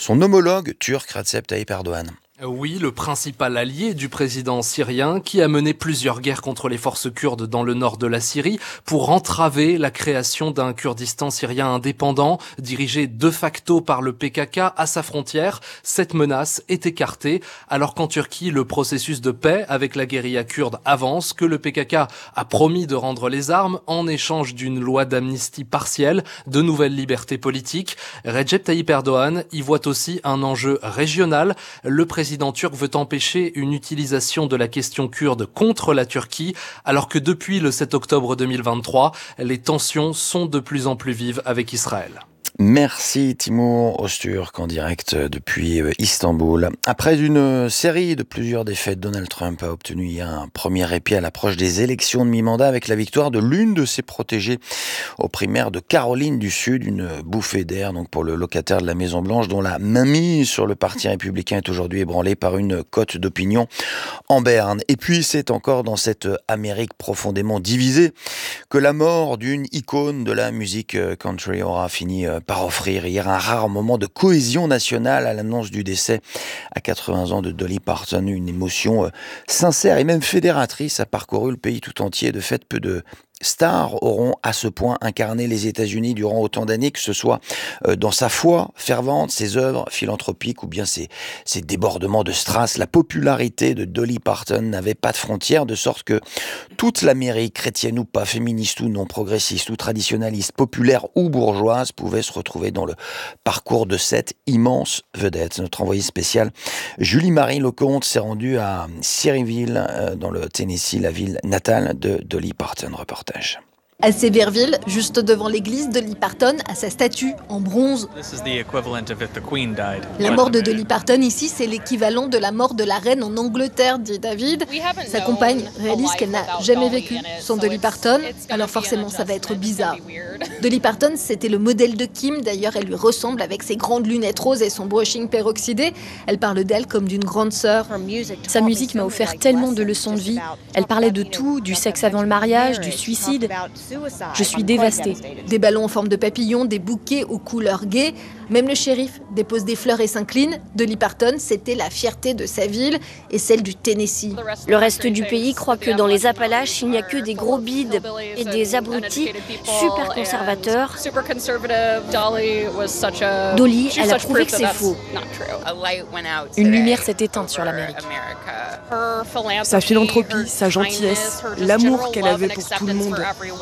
son homologue turc Recep Tayyip Erdogan. Oui, le principal allié du président syrien qui a mené plusieurs guerres contre les forces kurdes dans le nord de la Syrie pour entraver la création d'un Kurdistan syrien indépendant dirigé de facto par le PKK à sa frontière. Cette menace est écartée alors qu'en Turquie, le processus de paix avec la guérilla kurde avance, que le PKK a promis de rendre les armes en échange d'une loi d'amnistie partielle, de nouvelles libertés politiques. Recep Tayyip Erdogan y voit aussi un enjeu régional. Le président turc veut empêcher une utilisation de la question kurde contre la Turquie, alors que depuis le 7 octobre 2023, les tensions sont de plus en plus vives avec Israël. Merci Timur Öztürk en direct depuis Istanbul. Après une série de plusieurs défaites, Donald Trump a obtenu hier un premier répit à l'approche des élections de mi-mandat avec la victoire de l'une de ses protégées aux primaires de Caroline du Sud. Une bouffée d'air donc pour le locataire de la Maison-Blanche dont la mainmise sur le parti républicain est aujourd'hui ébranlée par une cote d'opinion en berne. Et puis c'est encore dans cette Amérique profondément divisée que la mort d'une icône de la musique country aura fini par offrir hier un rare moment de cohésion nationale à l'annonce du décès à 80 ans de Dolly Parton. Une émotion sincère et même fédératrice a parcouru le pays tout entier. De fait, peu de stars auront à ce point incarné les États-Unis durant autant d'années, que ce soit dans sa foi fervente, ses œuvres philanthropiques ou bien ses débordements de strass. La popularité de Dolly Parton n'avait pas de frontières, de sorte que toute l'Amérique, chrétienne ou pas, féministe ou non, progressiste ou traditionnaliste, populaire ou bourgeoise, pouvait se retrouver dans le parcours de cette immense vedette. Notre envoyée spéciale Julie-Marie Lecomte s'est rendue à Sévierville, dans le Tennessee, la ville natale de Dolly Parton. Reportage. À Sévierville, juste devant l'église, Dolly Parton a sa statue en bronze. La mort de Dolly Parton ici, c'est l'équivalent de la mort de la reine en Angleterre, dit David. Sa compagne réalise qu'elle n'a jamais vécu sans Dolly Parton, alors forcément ça va être bizarre. Dolly Parton, c'était le modèle de Kim, d'ailleurs elle lui ressemble avec ses grandes lunettes roses et son brushing peroxydé. Elle parle d'elle comme d'une grande sœur. Sa musique m'a offert tellement de leçons de vie. Elle parlait de tout, du sexe avant le mariage, du suicide. Je suis dévastée. Des ballons en forme de papillon, des bouquets aux couleurs gaies. Même le shérif dépose des fleurs et s'incline. Dolly Parton, c'était la fierté de sa ville et celle du Tennessee. Le reste du pays croit que dans les Appalaches, il n'y a que des gros bides et des abrutis super conservateurs. Dolly, elle a prouvé que c'est faux. Une lumière s'est éteinte sur l'Amérique. Sa philanthropie, sa gentillesse, l'amour qu'elle avait pour tout le monde.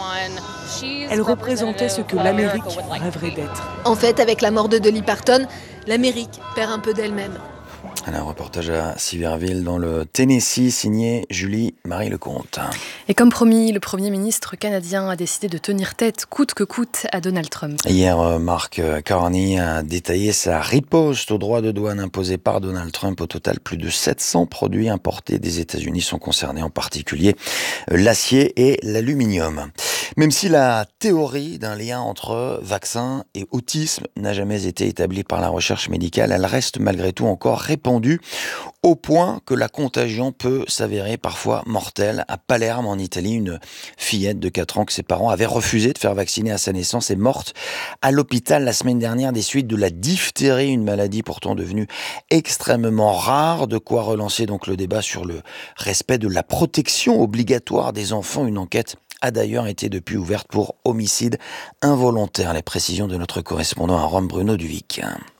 Elle représentait ce que l'Amérique rêverait d'être. En fait, avec la mort de Dolly Parton, l'Amérique perd un peu d'elle-même. Un reportage à Sévierville dans le Tennessee, signé Julie-Marie Lecomte. Et comme promis, le Premier ministre canadien a décidé de tenir tête coûte que coûte à Donald Trump. Hier, Mark Carney a détaillé sa riposte aux droits de douane imposés par Donald Trump. Au total, plus de 700 produits importés des États-Unis sont concernés, en particulier l'acier et l'aluminium. Même si la théorie d'un lien entre vaccin et autisme n'a jamais été établie par la recherche médicale, elle reste malgré tout encore répandue au point que la contagion peut s'avérer parfois mortelle. À Palerme, en Italie, une fillette de 4 ans que ses parents avaient refusé de faire vacciner à sa naissance est morte à l'hôpital la semaine dernière des suites de la diphtérie, une maladie pourtant devenue extrêmement rare. De quoi relancer donc le débat sur le respect de la protection obligatoire des enfants. Une enquête a d'ailleurs été depuis ouverte pour homicide involontaire. Les précisions de notre correspondant à Rome, Bruno Duvic.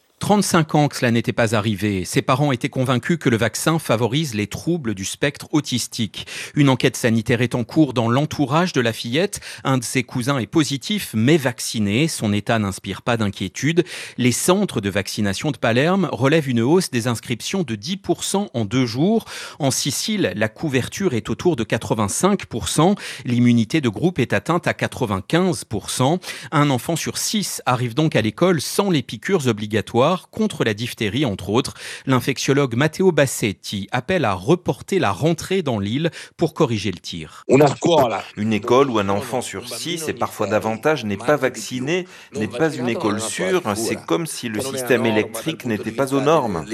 35 ans que cela n'était pas arrivé. Ses parents étaient convaincus que le vaccin favorise les troubles du spectre autistique. Une enquête sanitaire est en cours dans l'entourage de la fillette. Un de ses cousins est positif, mais vacciné. Son état n'inspire pas d'inquiétude. Les centres de vaccination de Palerme relèvent une hausse des inscriptions de 10% en 2 jours. En Sicile, la couverture est autour de 85%. L'immunité de groupe est atteinte à 95%. Un enfant sur 6 arrive donc à l'école sans les piqûres obligatoires contre la diphtérie, entre autres. L'infectiologue Matteo Bassetti appelle à reporter la rentrée dans l'île pour corriger le tir. Une école où un enfant sur 6 et parfois davantage n'est pas vacciné n'est pas une école sûre. C'est comme si le système électrique n'était pas aux normes.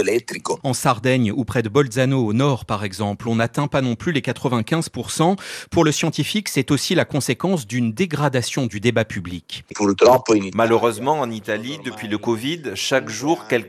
En Sardaigne ou près de Bolzano au nord par exemple, on n'atteint pas non plus les 95%. Pour le scientifique, c'est aussi la conséquence d'une dégradation du débat public. Malheureusement, en Italie, depuis le Covid, chaque jour, quelqu'un